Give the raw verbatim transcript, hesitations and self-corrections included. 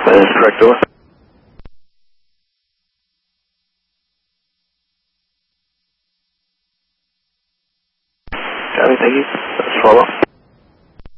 That is correct, over. Copy, thank you. Let's follow.